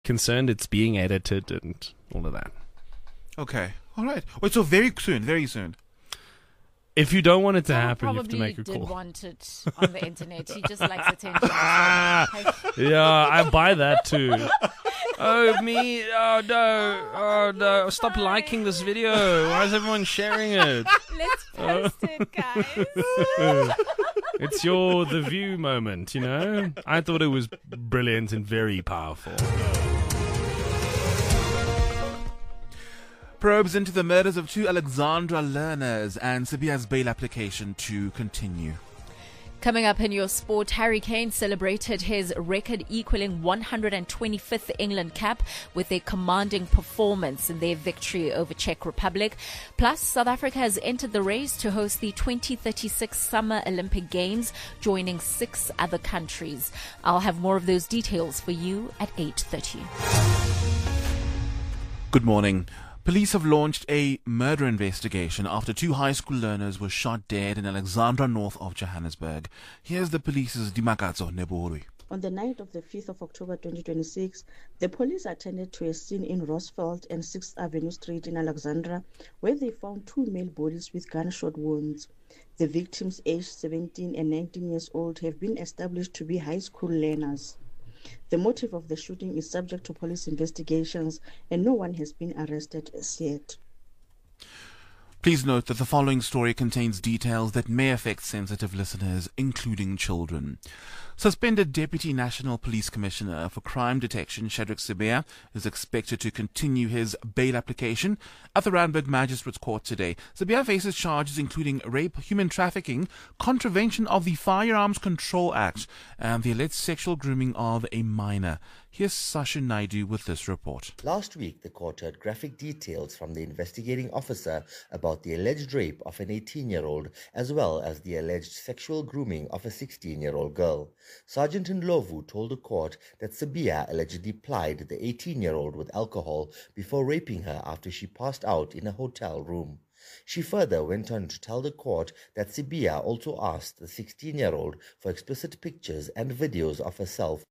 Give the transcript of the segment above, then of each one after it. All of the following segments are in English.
concerned, it's being edited and all of that. Okay. All right. Wait, so very soon, very soon. If you don't want it to happen, you have to make a call. Probably did want it on the internet. He just likes attention. Yeah, I buy that too. Oh, me. Oh, no. Oh, no. Stop liking this video. Why is everyone sharing it? Let's post it, guys. It's your The View moment, you know? I thought it was brilliant and very powerful. Probes into the murders of 2 Alexandra learners and Sibiya's bail application to continue. Coming up in your sport, Harry Kane celebrated his record-equaling 125th England cap with a commanding performance in their victory over Czech Republic. Plus, South Africa has entered the race to host the 2036 Summer Olympic Games, joining 6 other countries. I'll have more of those details for you at 8:30. Good morning. Police have launched a murder investigation after 2 high school learners were shot dead in Alexandra, north of Johannesburg. Here's the police's Dimakatso Neborui. On the night of the 5th of October 2026, the police attended to a scene in Roosevelt and 6th Avenue Street in Alexandra, where they found 2 male bodies with gunshot wounds. The victims, aged 17 and 19 years old, have been established to be high school learners. The motive of the shooting is subject to police investigations, and no one has been arrested as yet. Please note that the following story contains details that may affect sensitive listeners, including children. Suspended Deputy National Police Commissioner for Crime Detection Shadrack Sibiya is expected to continue his bail application at the Randburg Magistrates Court today. Sibiya faces charges including rape, human trafficking, contravention of the Firearms Control Act, and the alleged sexual grooming of a minor. Here's Sasha Naidu with this report. Last week, the court heard graphic details from the investigating officer about the alleged rape of an 18-year-old as well as the alleged sexual grooming of a 16-year-old girl. Sergeant Ndlovu told the court that Sibiya allegedly plied the 18-year-old with alcohol before raping her after she passed out in a hotel room. She further went on to tell the court that Sibiya also asked the 16-year-old for explicit pictures and videos of herself.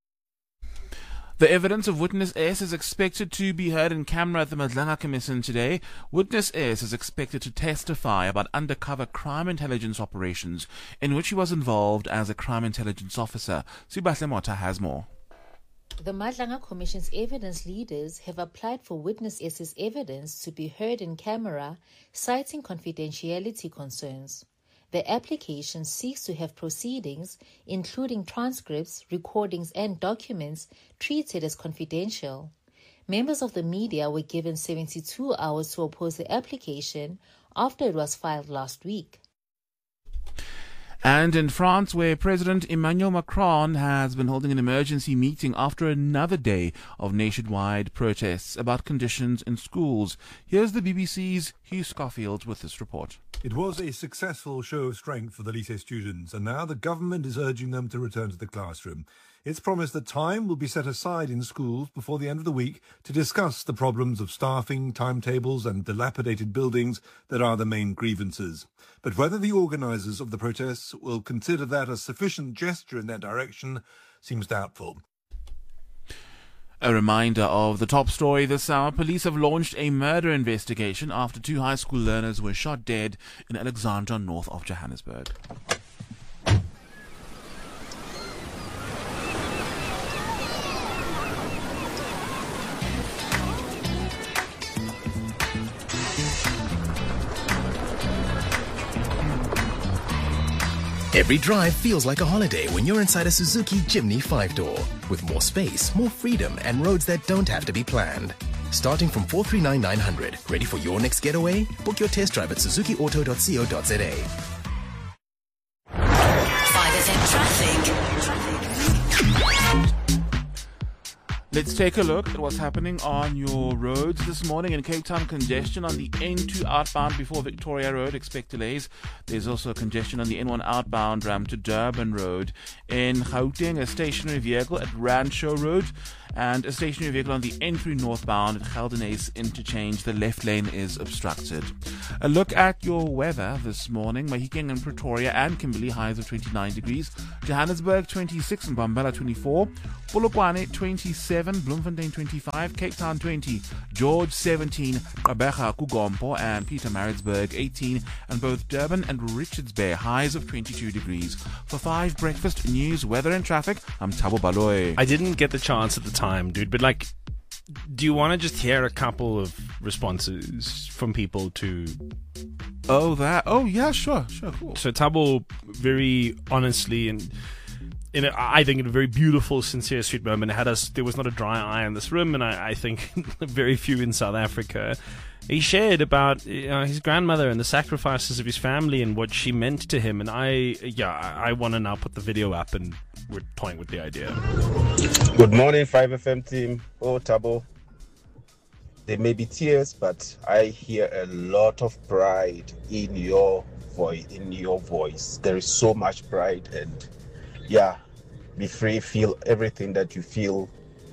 The evidence of Witness S is expected to be heard in camera at the Madlanga Commission today. Witness S is expected to testify about undercover crime intelligence operations in which he was involved as a crime intelligence officer. Sibahle Mota has more. The Madlanga Commission's evidence leaders have applied for Witness S's evidence to be heard in camera, citing confidentiality concerns. The application seeks to have proceedings, including transcripts, recordings, and documents, treated as confidential. Members of the media were given 72 hours to oppose the application after it was filed last week. And in France, where President Emmanuel Macron has been holding an emergency meeting after another day of nationwide protests about conditions in schools. Here's the BBC's Hugh Schofield with this report. It was a successful show of strength for the lycée students, and now the government is urging them to return to the classroom. It's promised that time will be set aside in schools before the end of the week to discuss the problems of staffing, timetables and dilapidated buildings that are the main grievances. But whether the organisers of the protests will consider that a sufficient gesture in that direction seems doubtful. A reminder of the top story this hour. Police have launched a murder investigation after 2 high school learners were shot dead in Alexandra, north of Johannesburg. Every drive feels like a holiday when you're inside a Suzuki Jimny 5-door. With more space, more freedom, and roads that don't have to be planned. Starting from 439,900. Ready for your next getaway? Book your test drive at suzukiauto.co.za. 5FM traffic. Let's take a look at what's happening on your roads this morning. In Cape Town, congestion on the N2 outbound before Victoria Road. Expect delays. There's also congestion on the N1 outbound Ram to Durban Road. In Gauteng, a stationary vehicle at Rancho Road and a stationary vehicle on the N3 northbound at Geldenhuys Interchange. The left lane is obstructed. A look at your weather this morning. Mahikeng and Pretoria and Kimberley, highs of 29 degrees. Johannesburg 26 and Mbombela 24. Polokwane 27, Bloemfontein 25, Cape Town 20, George 17, Gqeberha, Kugompo and Pietermaritzburg 18, and both Durban and Richards Bay, highs of 22 degrees. For 5 breakfast news, weather and traffic, I'm Thabo Baloyi. I didn't get the chance at the time, dude, but like, do you want to just hear a couple of responses from people to... Oh, yeah, sure, cool. So Thabo, very honestly and I think in a very beautiful, sincere, sweet moment, there was not a dry eye in this room, and I think very few in South Africa. He shared about his grandmother and the sacrifices of his family and what she meant to him, and I want to now put the video up, and we're toying with the idea. Good morning, 5FM team. Oh, Thabo. There may be tears, but I hear a lot of pride in your voice. There is so much pride, and be free, feel everything that you feel.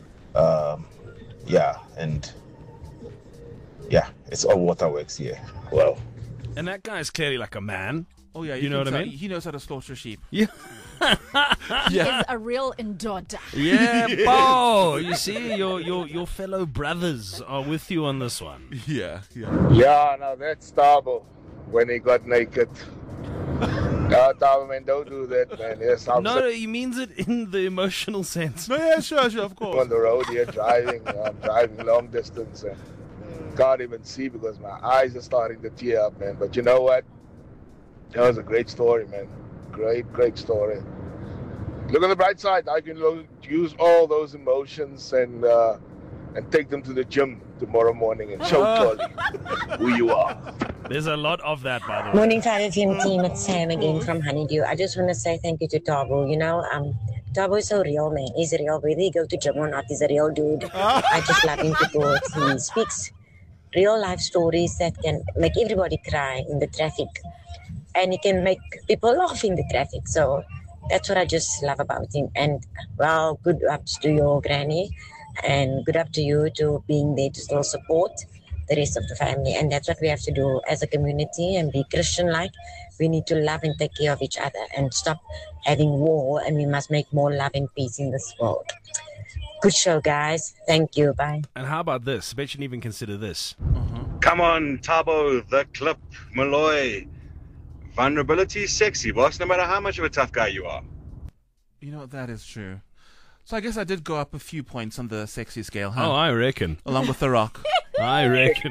It's all waterworks here. Well, and that guy is clearly like a man. Oh yeah, you know what I mean? He knows how to slaughter sheep. Yeah. He is a real Ndoda. Yeah, Bo. You see, your fellow brothers are with you on this one. Yeah. Yeah, now that's Thabo when he got naked. No, Thabo, man, don't do that, man. Yes, no, he means it in the emotional sense. No, yeah, sure, of course. On the road here, I'm driving long distance and can't even see because my eyes are starting to tear up, man. But you know what? That was a great story, man. Great story. Look on the bright side. I can use all those emotions and take them to the gym tomorrow morning and show Tolly who you are. There's a lot of that, by the way. Morning, 5FM team. It's Sam again from Honeydew. I just want to say thank you to Thabo. You know, Thabo is so real, man. He's real. Whether he go to gym or not, he's a real dude. I just love him to thoughts. He speaks real life stories that can make everybody cry in the traffic. And he can make people laugh in the traffic. So that's what I just love about him. And, well, good ups to your granny. And good up to you to being there to still support the rest of the family. And that's what we have to do as a community and be Christian-like. We need to love and take care of each other and stop having war. And we must make more love and peace in this world. Good show, guys. Thank you. Bye. And how about this? I bet you didn't even consider this. Come on, Thabo, the clip, Malloy. Vulnerability is sexy, boss, no matter how much of a tough guy you are. You know, that is true. So I guess I did go up a few points on the sexy scale, huh? Oh, I reckon. Along with The Rock. I reckon.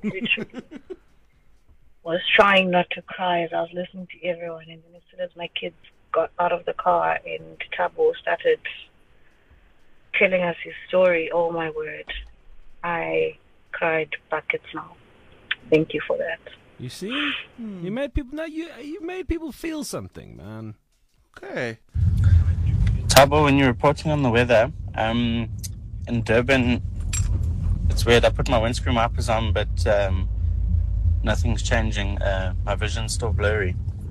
Was trying not to cry as I was listening to everyone, and then as soon as my kids got out of the car and Thabo started telling us his story, oh my word, I cried buckets now. Thank you for that. You see? You made people you made people feel something, man. Okay. Thabo, when you're reporting on the weather, in Durban, it's weird. I put my windscreen wipers on, but nothing's changing. My vision's still blurry.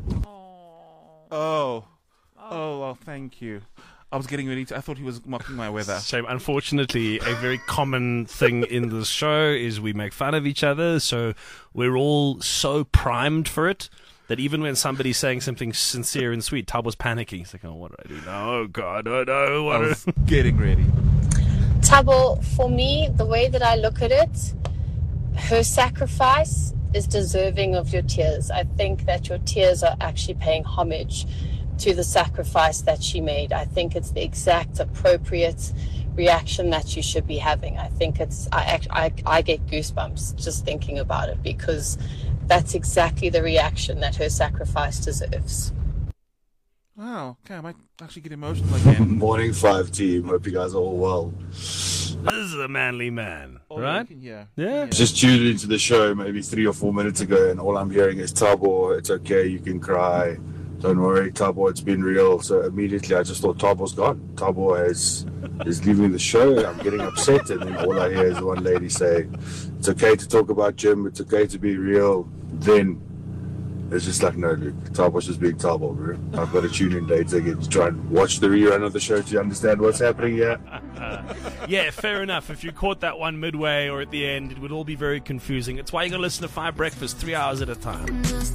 Oh, well, thank you. I was getting ready I thought he was mocking my weather. Shame. Unfortunately, a very common thing in this show is we make fun of each other, so we're all so primed for it that even when somebody's saying something sincere and sweet, Tabo's panicking. He's like, oh, what do I do now? Oh, God, oh, no. I was getting ready. Thabo, for me, the way that I look at it, her sacrifice is deserving of your tears. I think that your tears are actually paying homage to the sacrifice that she made. I think it's the exact appropriate reaction that you should be having. I think I get goosebumps just thinking about it because that's exactly the reaction that her sacrifice deserves. Wow, okay, I might actually get emotional again. Morning 5 team, hope you guys are all well. This is a manly man, right? Yeah. Just tuned into the show maybe 3 or 4 minutes ago, and all I'm hearing is Thabo, it's okay, you can cry. Don't worry, Thabo, it's been real. So immediately I just thought Tabo's gone. Thabo is leaving the show. I'm getting upset, and then all I hear is one lady say, it's okay to talk about Jim, it's okay to be real. Then It's just like, no, Luke, Tabo's just being Tabo, bro. I've got to tune in later again to try and watch the rerun of the show to understand what's happening here. Yeah, fair enough. If you caught that one midway or at the end, it would all be very confusing. It's why you got to listen to 5 Breakfast 3 hours at a time.